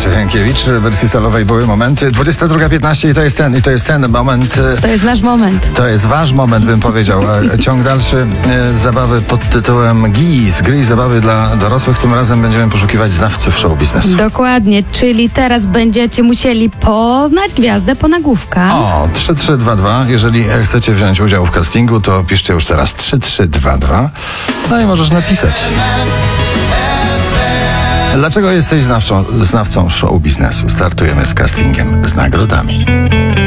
Kasia Sienkiewicz, w wersji solowej były momenty. 22:15 i to jest ten moment. To jest nasz moment. To jest wasz moment, bym powiedział. Ciąg dalszy zabawy pod tytułem Gry i zabawy dla dorosłych. Tym razem będziemy poszukiwać znawców show biznesu. Dokładnie, czyli teraz będziecie musieli poznać gwiazdę po nagłówkach. O, 3322. Jeżeli chcecie wziąć udział w castingu, to piszcie już teraz 3322. No i możesz napisać. Dlaczego jesteś znawcą show biznesu? Startujemy z castingiem, z nagrodami.